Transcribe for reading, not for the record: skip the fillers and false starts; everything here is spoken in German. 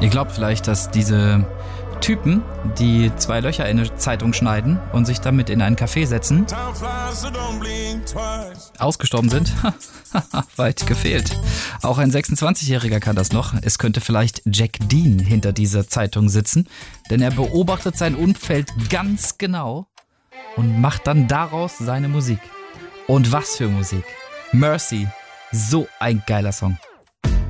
Ihr glaubt vielleicht, dass diese Typen, die 2 Löcher in eine Zeitung schneiden und sich damit in einen Café setzen, ausgestorben sind? Weit gefehlt. Auch ein 26-Jähriger kann das noch. Es könnte vielleicht Jack Dean hinter dieser Zeitung sitzen, denn er beobachtet sein Umfeld ganz genau und macht dann daraus seine Musik. Und was für Musik. Mercy, so ein geiler Song.